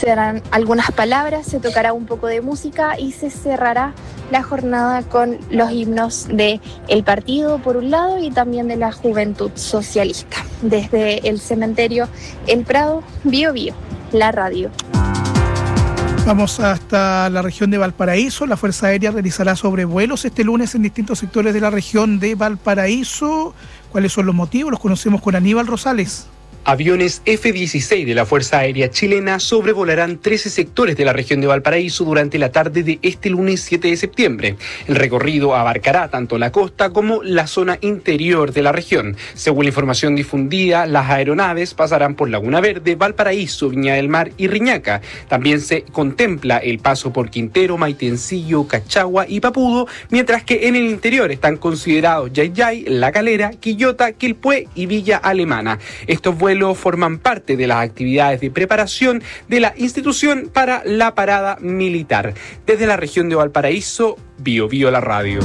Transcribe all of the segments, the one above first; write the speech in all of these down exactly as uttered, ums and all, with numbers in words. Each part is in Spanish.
se darán algunas palabras, se tocará un poco de música y se cerrará la jornada con los himnos del partido por un lado y también de la Juventud Socialista. Desde el cementerio El Prado, Bío Bío, la radio. Vamos hasta la región de Valparaíso. La Fuerza Aérea realizará sobrevuelos este lunes en distintos sectores de la región de Valparaíso. ¿Cuáles son los motivos? Los conocemos con Aníbal Rosales. Aviones F dieciséis de la Fuerza Aérea Chilena sobrevolarán trece sectores de la región de Valparaíso durante la tarde de este lunes siete de septiembre. El recorrido abarcará tanto la costa como la zona interior de la región. Según la información difundida, las aeronaves pasarán por Laguna Verde, Valparaíso, Viña del Mar y Riñaca. También se contempla el paso por Quintero, Maitencillo, Cachagua y Papudo, mientras que en el interior están considerados Yayay, La Calera, Quillota, Quilpué y Villa Alemana. Estos vuelos forman parte de las actividades de preparación de la institución para la parada militar. Desde la región de Valparaíso, Bío Bío la radio.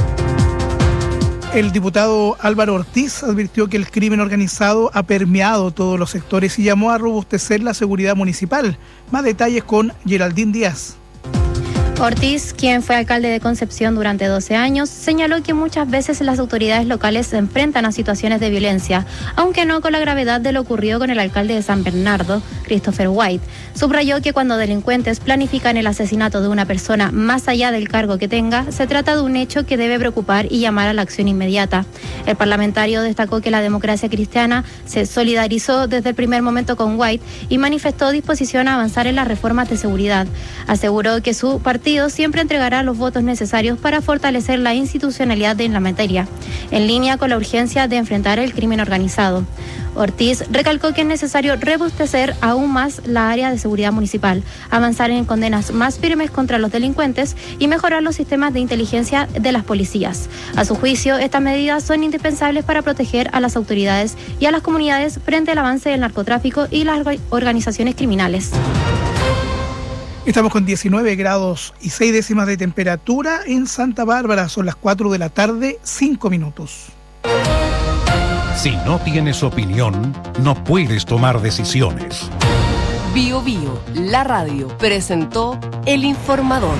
El diputado Álvaro Ortiz advirtió que el crimen organizado ha permeado todos los sectores y llamó a robustecer la seguridad municipal. Más detalles con Geraldine Díaz. Ortiz, quien fue alcalde de Concepción durante doce años, señaló que muchas veces las autoridades locales se enfrentan a situaciones de violencia, aunque no con la gravedad de lo ocurrido con el alcalde de San Bernardo, Christopher White. Subrayó que cuando delincuentes planifican el asesinato de una persona más allá del cargo que tenga, se trata de un hecho que debe preocupar y llamar a la acción inmediata. El parlamentario destacó que la democracia cristiana se solidarizó desde el primer momento con White y manifestó disposición a avanzar en las reformas de seguridad. Aseguró que su partido siempre entregará los votos necesarios para fortalecer la institucionalidad en la materia, en línea con la urgencia de enfrentar el crimen organizado. Ortiz recalcó que es necesario robustecer aún más la área de seguridad municipal, avanzar en condenas más firmes contra los delincuentes y mejorar los sistemas de inteligencia de las policías. A su juicio, estas medidas son indispensables para proteger a las autoridades y a las comunidades frente al avance del narcotráfico y las organizaciones criminales. Estamos con diecinueve grados y seis décimas de temperatura en Santa Bárbara. Son las cuatro de la tarde, cinco minutos. Si no tienes opinión, no puedes tomar decisiones. Bío Bío, la radio, presentó El Informador.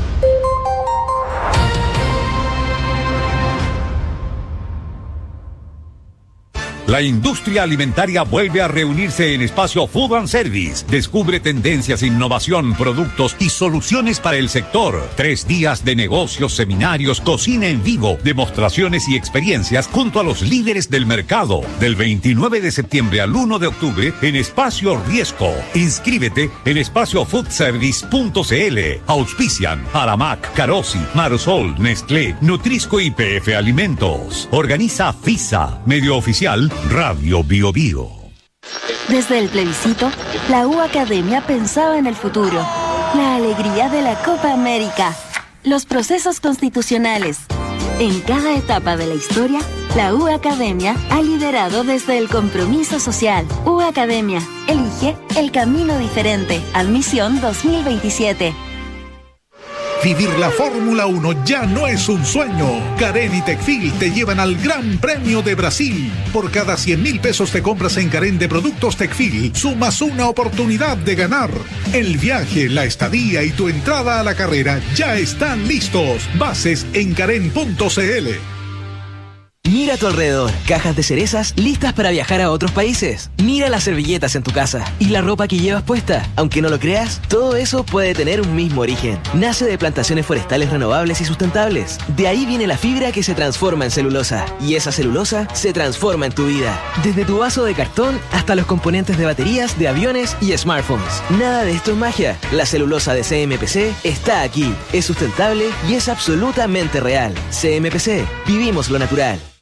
La industria alimentaria vuelve a reunirse en Espacio Food and Service. Descubre tendencias, innovación, productos y soluciones para el sector. Tres días de negocios, seminarios, cocina en vivo, demostraciones y experiencias junto a los líderes del mercado. Del veintinueve de septiembre al uno de octubre en Espacio Riesco. Inscríbete en espacio food service punto c l. Auspician Aramac, Carosi, Marosol, Nestlé, Nutrisco y P F Alimentos. Organiza FISA, medio oficial Radio Bío Bío. Desde el plebiscito, la U Academia pensaba en el futuro. La alegría de la Copa América. Los procesos constitucionales. En cada etapa de la historia, la U Academia ha liderado desde el compromiso social. U Academia, elige el camino diferente. Admisión dos mil veintisiete. Vivir la Fórmula uno ya no es un sueño. Carén y Tecfil te llevan al Gran Premio de Brasil. Por cada cien mil pesos de compras en Carén de productos Tecfil, sumas una oportunidad de ganar. El viaje, la estadía y tu entrada a la carrera ya están listos. Bases en carén punto c l. Mira a tu alrededor, cajas de cerezas listas para viajar a otros países. Mira las servilletas en tu casa y la ropa que llevas puesta. Aunque no lo creas, todo eso puede tener un mismo origen. Nace de plantaciones forestales renovables y sustentables. De ahí viene la fibra que se transforma en celulosa. Y esa celulosa se transforma en tu vida. Desde tu vaso de cartón hasta los componentes de baterías, de aviones y smartphones. Nada de esto es magia. La celulosa de C M P C está aquí. Es sustentable y es absolutamente real. C M P C. Vivimos lo natural.